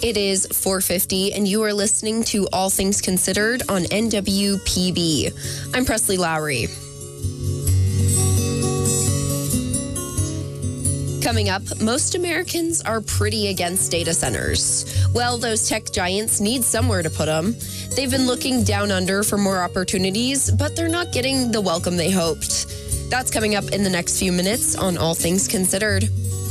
It is 4:50, and you are listening to All Things Considered on NWPB. I'm Presley Lowry. Coming up, most Americans are pretty against data centers. Well, those tech giants need somewhere to put them. They've been looking down under for more opportunities, but they're not getting the welcome they hoped. That's coming up in the next few minutes on All Things Considered.